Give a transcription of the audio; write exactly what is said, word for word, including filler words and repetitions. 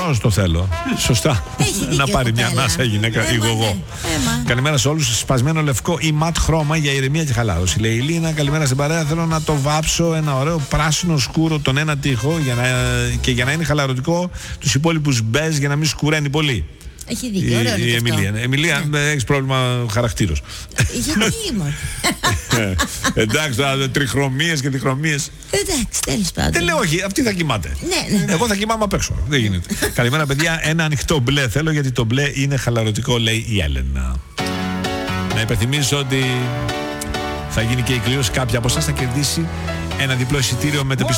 προφανώς το θέλω. Σωστά. Να πάρει μια ανάσα γυναίκα, εγώ εγώ. Καλημέρα σε όλους. Σπασμένο λευκό ή ματ χρώμα για ηρεμία και χαλάρωση. Λέει η Λίνα, καλημέρα στην παρέα. Θέλω να το βάψω ένα ωραίο πράσινο σκούρο τον ένα τοίχο για να, και για να είναι χαλαρωτικό τους υπόλοιπους μπέζ για να μην σκουραίνει πολύ. Έχει δίκιο, ωραίο η, η Εμιλία. Εμιλία, ναι. Έχεις πρόβλημα χαρακτήρος. Γιατί μόνο. Εντάξει, τώρα τριχρωμίες και διχρωμίες. Εντάξει, τέλος πάντων. Δεν λέω όχι, αυτή θα κοιμάται. Ναι, ναι, ναι. Εγώ θα κοιμάμαι απ' έξω. Δεν γίνεται. Καλημέρα, παιδιά. Ένα ανοιχτό μπλε θέλω γιατί το μπλε είναι χαλαρωτικό, λέει η Έλενα. Να υπενθυμίσω ότι θα γίνει και η κλήρωση. Κάποια από εσάς θα κερδίσει ένα διπλό εισιτήριο μετεπιστημίου.